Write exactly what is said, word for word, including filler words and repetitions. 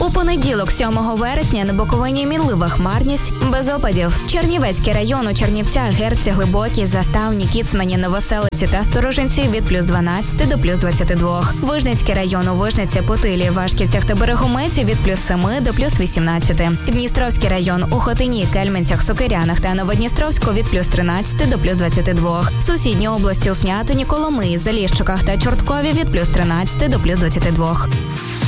У понеділок, сьомого вересня, на Буковині мінлива хмарність, без опадів. Чернівецький район у Чернівцях, Герці, Глибокій, Заставні, Кіцмані, Новоселиці та Сторожинці від плюс дванадцяти до плюс двадцяти двох. Вижницький район у Вижниці, Путилі, Вашківцях та Берегометі від плюс семи до плюс вісімнадцяти. Дністровський район у Хотині, Кельменцях, Сокирянах та Новодністровську від плюс тринадцяти до плюс двадцяти двох. Сусідні області у Снятині, Коломиї, Заліщуках та Чорткові від плюс тринадцяти до плюс двадцяти двох.